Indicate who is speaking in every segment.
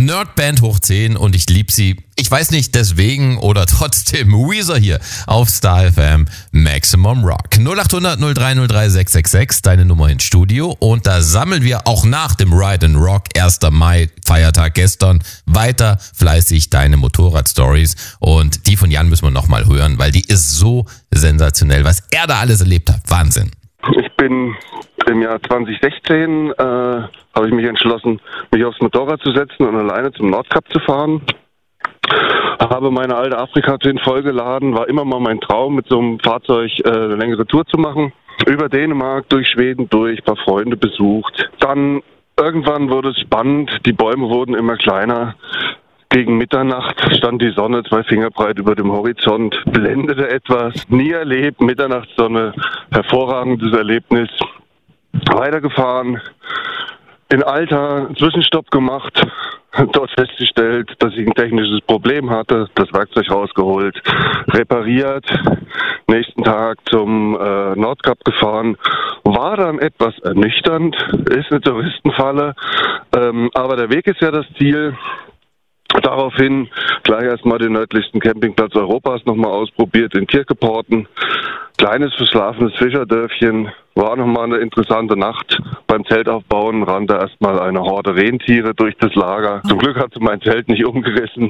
Speaker 1: Nerdband hoch 10 und ich lieb sie. Ich weiß nicht deswegen oder trotzdem. Weezer hier auf Star FM Maximum Rock. 0800 0303 666, deine Nummer ins Studio. Und da sammeln wir auch nach dem Ride and Rock, 1. Mai, Feiertag gestern, weiter fleißig deine Motorrad-Stories. Und die von Jan müssen wir nochmal hören, weil die ist so sensationell, was er da alles erlebt hat. Wahnsinn.
Speaker 2: Ich bin im Jahr 2016, habe ich mich entschlossen, mich aufs Motorrad zu setzen und alleine zum Nordkap zu fahren. Habe meine alte Afrika-Twin vollgeladen, war immer mal mein Traum, mit so einem Fahrzeug eine längere Tour zu machen. Über Dänemark, durch Schweden durch, ein paar Freunde besucht. Dann irgendwann wurde es spannend, die Bäume wurden immer kleiner. Gegen Mitternacht stand die Sonne 2 Finger breit über dem Horizont, blendete etwas, nie erlebt, Mitternachtssonne, hervorragendes Erlebnis. Weitergefahren, in Alta einen Zwischenstopp gemacht, dort festgestellt, dass ich ein technisches Problem hatte, das Werkzeug rausgeholt, repariert, nächsten Tag zum Nordkap gefahren, war dann etwas ernüchternd, ist eine Touristenfalle, aber der Weg ist ja das Ziel. Daraufhin gleich erstmal den nördlichsten Campingplatz Europas nochmal ausprobiert in Kirkeporten. Kleines verschlafenes Fischerdörfchen, war nochmal eine interessante Nacht. Beim Zeltaufbauen rannte erstmal eine Horde Rentiere durch das Lager. Zum Glück hatte mein Zelt nicht umgerissen.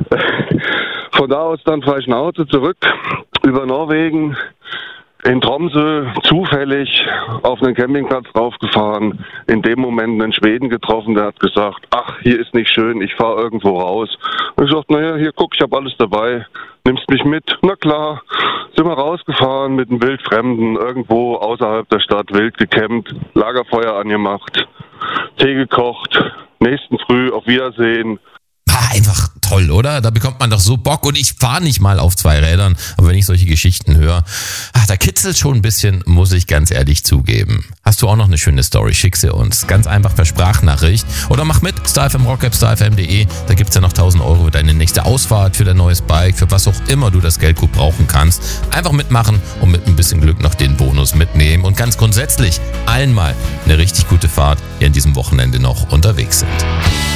Speaker 2: Von da aus dann fahre ich nach Hause zurück über Norwegen. In Tromsø zufällig auf einen Campingplatz raufgefahren, in dem Moment einen Schweden getroffen, der hat gesagt, ach, hier ist nicht schön, ich fahre irgendwo raus. Und ich sagte, naja, hier guck, ich habe alles dabei, nimmst mich mit? Na klar, sind wir rausgefahren mit einem Wildfremden, irgendwo außerhalb der Stadt, wild gecampt, Lagerfeuer angemacht, Tee gekocht, nächsten Früh auf Wiedersehen.
Speaker 1: Einfach toll, oder? Da bekommt man doch so Bock und ich fahre nicht mal auf 2 Rädern, aber wenn ich solche Geschichten höre, da kitzelt schon ein bisschen, muss ich ganz ehrlich zugeben. Hast du auch noch eine schöne Story, schick sie uns. Ganz einfach per Sprachnachricht oder mach mit, StarFM Rock-App, starfm.de, da gibt's ja noch 1.000 € für deine nächste Ausfahrt, für dein neues Bike, für was auch immer du das Geld gut brauchen kannst. Einfach mitmachen und mit ein bisschen Glück noch den Bonus mitnehmen und ganz grundsätzlich allen mal eine richtig gute Fahrt, die an diesem Wochenende noch unterwegs sind.